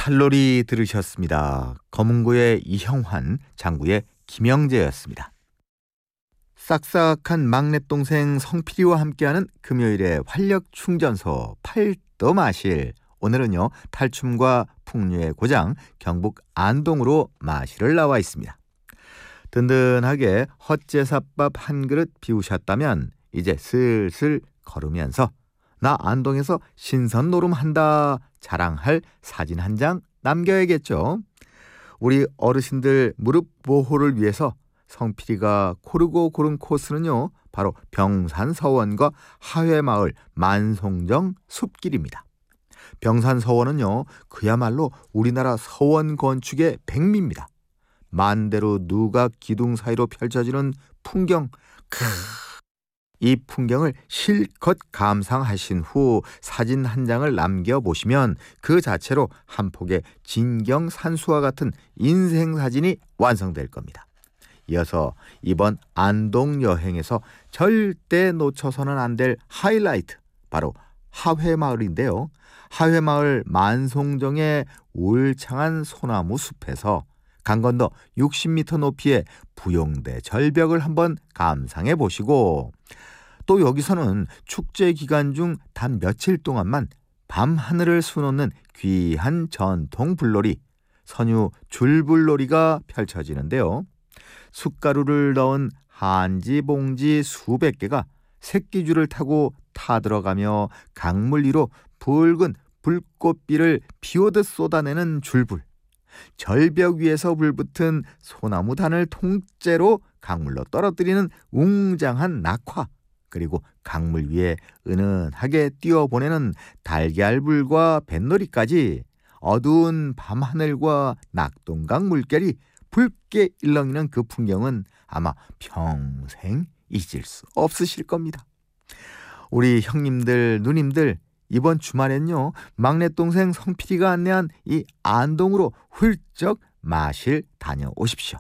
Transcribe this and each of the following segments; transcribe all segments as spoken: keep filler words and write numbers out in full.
탈놀이 들으셨습니다. 검은고의 이형환, 장구의 김영재였습니다. 싹싹한 막내동생 성필이와 함께하는 금요일의 활력충전소 팔도 마실. 오늘은요, 탈춤과 풍류의 고장 경북 안동으로 마실을 나와 있습니다. 든든하게 헛제사밥 한 그릇 비우셨다면 이제 슬슬 걸으면서 나 안동에서 신선 노름한다 자랑할 사진 한 장 남겨야겠죠. 우리 어르신들 무릎 보호를 위해서 성필이가 고르고 고른 코스는요, 바로 병산서원과 하회마을 만송정 숲길입니다. 병산서원은요, 그야말로 우리나라 서원 건축의 백미입니다. 만대로 누각 기둥 사이로 펼쳐지는 풍경, 크. 이 풍경을 실컷 감상하신 후 사진 한 장을 남겨보시면 그 자체로 한 폭의 진경산수와 같은 인생사진이 완성될 겁니다. 이어서 이번 안동 여행에서 절대 놓쳐서는 안 될 하이라이트, 바로 하회마을인데요. 하회마을 만송정의 울창한 소나무 숲에서 강 건너 육십 미터 높이의 부용대 절벽을 한번 감상해 보시고, 또 여기서는 축제 기간 중 단 며칠 동안만 밤하늘을 수놓는 귀한 전통 불놀이, 선유 줄불놀이가 펼쳐지는데요. 숯가루를 넣은 한지 봉지 수백 개가 새끼줄을 타고 타들어가며 강물 위로 붉은 불꽃비를 비오듯 쏟아내는 줄불, 절벽 위에서 불붙은 소나무 단을 통째로 강물로 떨어뜨리는 웅장한 낙화, 그리고 강물 위에 은은하게 띄어보내는 달걀불과 뱃놀이까지 어두운 밤하늘과 낙동강 물결이 붉게 일렁이는 그 풍경은 아마 평생 잊을 수 없으실 겁니다. 우리 형님들, 누님들, 이번 주말엔요, 막내동생 성필이가 안내한 이 안동으로 훌쩍 마실 다녀오십시오.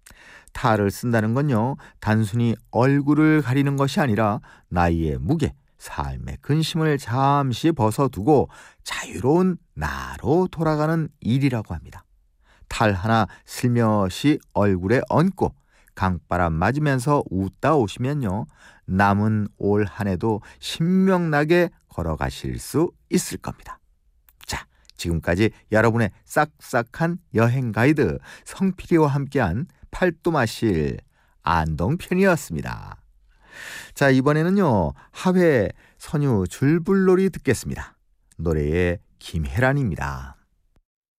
탈을 쓴다는 건요, 단순히 얼굴을 가리는 것이 아니라 나이의 무게, 삶의 근심을 잠시 벗어두고 자유로운 나로 돌아가는 일이라고 합니다. 탈 하나 슬며시 얼굴에 얹고 강바람 맞으면서 웃다 오시면요, 남은 올 한 해도 신명나게 걸어가실 수 있을 겁니다. 자, 지금까지 여러분의 싹싹한 여행 가이드 성필이와 함께한 팔도 마실 안동편이었습니다. 자, 이번에는요, 하회 선유 줄불놀이 듣겠습니다. 노래의 김혜란입니다.